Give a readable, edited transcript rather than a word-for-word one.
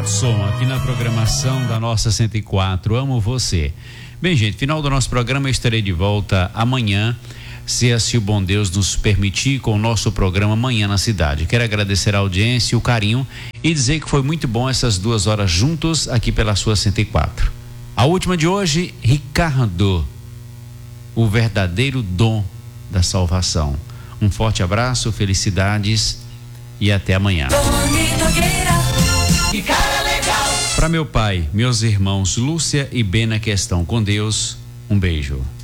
Som aqui na programação da nossa 104. Amo você. Bem, gente, final do nosso programa, eu estarei de volta amanhã, se assim o bom Deus nos permitir, com o nosso programa Manhã na Cidade. Quero agradecer a audiência e o carinho e dizer que foi muito bom essas 2 horas juntos aqui pela sua 104. A última de hoje, Ricardo, o verdadeiro dom da salvação. Um forte abraço, felicidades e até amanhã. Para meu pai, meus irmãos Lúcia e Bena que estão com Deus, um beijo.